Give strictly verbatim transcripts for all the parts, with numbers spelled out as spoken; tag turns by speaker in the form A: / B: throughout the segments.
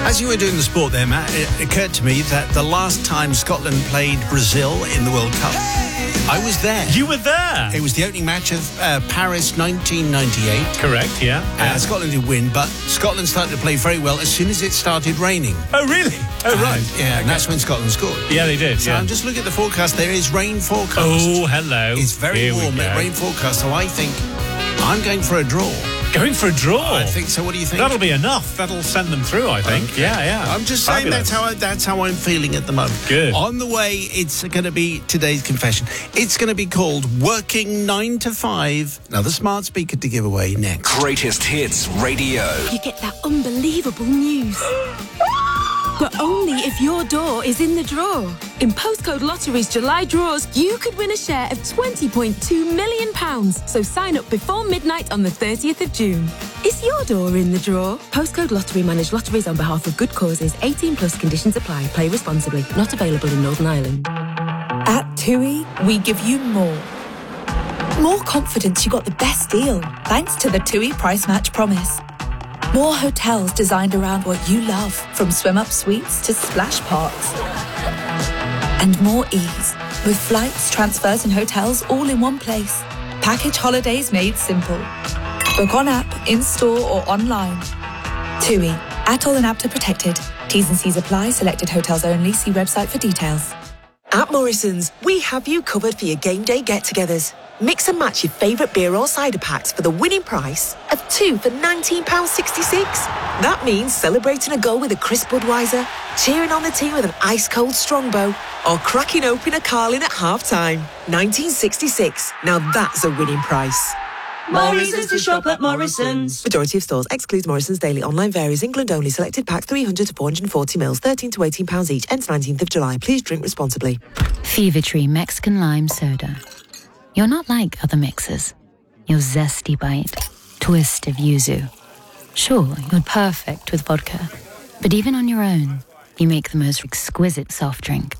A: As you were doing the sport there, Matt, it occurred to me that the last time Scotland played Brazil in the World Cup, I was there.
B: You were there?
A: It was the opening match of uh, Paris nineteen ninety-eight.
B: Correct, yeah. yeah.
A: Uh, Scotland did win, but Scotland started to play very well as soon as it started raining.
B: Oh, really? Oh, right.
A: And, yeah,
B: okay.
A: And that's when Scotland scored.
B: Yeah, they did.
A: So
B: yeah.
A: I'm just looking at the forecast. There is rain forecast.
B: Oh, hello.
A: It's very
B: Here
A: warm, rain forecast, so I think I'm going for a draw.
B: Going for a draw?
A: I think so. What do you think?
B: That'll be enough. That'll send them through, I think.
A: Okay.
B: Yeah, yeah.
A: I'm just saying
B: Fabulous.
A: that's how I, that's how I'm feeling at the moment.
B: Good.
A: On the way, it's going to be today's confession. It's going to be called Working nine to five. Another smart speaker to give away next.
C: Greatest Hits Radio.
D: You get that unbelievable news. But only if your door is in the draw. In Postcode Lottery's July draws, you could win a share of twenty point two million pounds. So sign up before midnight on the thirtieth of June. Is your door in the draw? Postcode Lottery manage lotteries on behalf of good causes. eighteen plus conditions apply. Play responsibly. Not available in Northern Ireland.
E: At TUI, we give you more. More confidence you got the best deal, thanks to the TUI Price Match Promise. More hotels designed around what you love, from swim-up suites to splash parks. And more ease, with flights, transfers and hotels all in one place. Package holidays made simple. Book on app, in-store or online. TUI, Atoll and APTA protected. T's and C's apply, selected hotels only. See website for details.
F: At Morrison's, we have you covered for your game day get-togethers. Mix and match your favourite beer or cider packs for the winning price of two for nineteen pounds sixty-six. That means celebrating a goal with a crisp Budweiser, cheering on the team with an ice-cold Strongbow, or cracking open a Carling at half-time. nineteen sixty-six. Now that's a winning price.
G: Morrison's to shop at Morrison's.
F: Majority of stores excludes Morrison's daily. Online varies. England only. Selected packs three hundred to four hundred forty mils. thirteen to eighteen pounds each. Ends nineteenth of July. Please drink responsibly.
H: Fever Tree Mexican Lime Soda. You're not like other mixers. Your zesty bite, twist of yuzu. Sure, you're perfect with vodka. But even on your own, you make the most exquisite soft drink.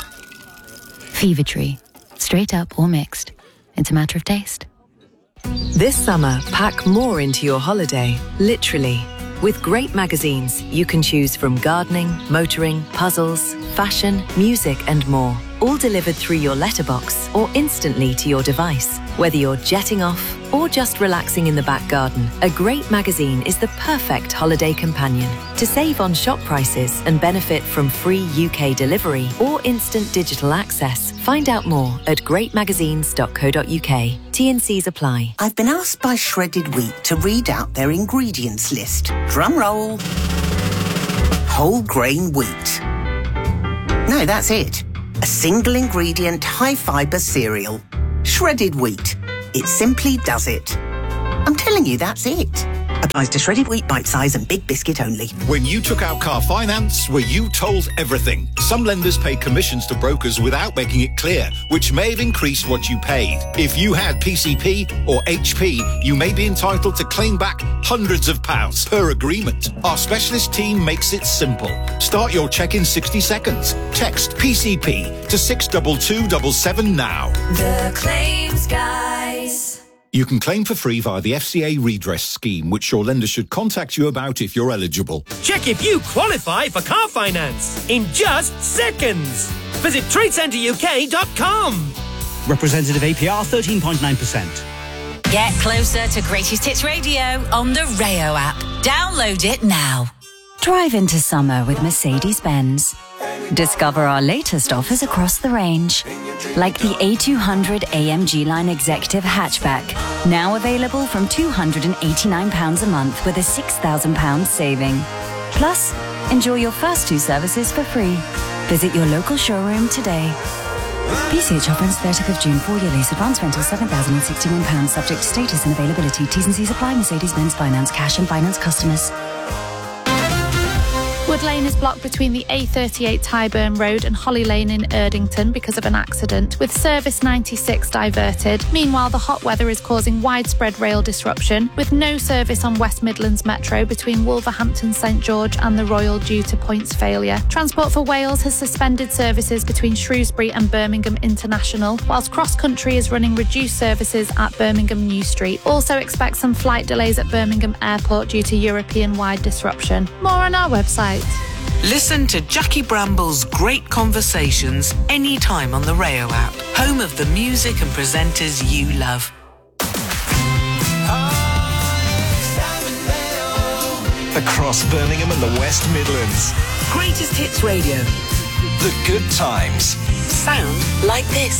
H: Fever Tree. Straight up or mixed. It's a matter of taste.
I: This summer, pack more into your holiday, literally. With great magazines, you can choose from gardening, motoring, puzzles, fashion, music and more. All delivered through your letterbox or instantly to your device. Whether you're jetting off or just relaxing in the back garden, a great magazine is the perfect holiday companion. To save on shop prices and benefit from free U K delivery or instant digital access, find out more at great magazines dot co dot uk. T and C's apply.
J: I've been asked by Shredded Wheat to read out their ingredients list. Drum roll. Whole grain wheat. No, that's it. A single ingredient, high fibre cereal. Shredded wheat. It simply does it. I'm telling you, that's it. Applies to shredded wheat, bite size and big biscuit only.
K: When you took out car finance, were you told everything? Some lenders pay commissions to brokers without making it clear, which may have increased what you paid. If you had P C P or H P, you may be entitled to claim back hundreds of pounds per agreement. Our specialist team makes it simple. Start your check in sixty seconds. Text P C P to six two two seven seven now.
G: The Claims Guys.
K: You can claim for free via the F C A redress scheme, which your lender should contact you about if you're eligible.
L: Check if you qualify for car finance in just seconds. Visit trade centre U K dot com.
M: Representative A P R thirteen point nine percent.
N: Get closer to Greatest Hits Radio on the Rayo app. Download it now.
H: Drive into summer with Mercedes-Benz. Discover our latest offers across the range, like the A two hundred A M G Line Executive Hatchback, now available from two hundred eighty-nine pounds a month with a six thousand pounds saving. Plus, enjoy your first two services for free. Visit your local showroom today. P C H offer ends thirtieth of June, four-year lease, advance rental seven thousand sixty-one pounds, subject to status and availability. T's and C's apply. Mercedes-Benz Finance, cash and finance customers.
O: Wood Lane is blocked between the A thirty-eight Tyburn Road and Holly Lane in Erdington because of an accident, with service ninety-six diverted. Meanwhile, the hot weather is causing widespread rail disruption, with no service on West Midlands Metro between Wolverhampton St George and the Royal due to points failure. Transport for Wales has suspended services between Shrewsbury and Birmingham International, whilst Cross Country is running reduced services at Birmingham New Street. Also expect some flight delays at Birmingham Airport due to European-wide disruption. More on our website.
P: Listen to Jackie Bramble's great conversations anytime on the Rayo app, home of the music and presenters you love.
C: Across Birmingham and the West Midlands.
F: Greatest Hits Radio.
C: The good times.
F: Sound like this.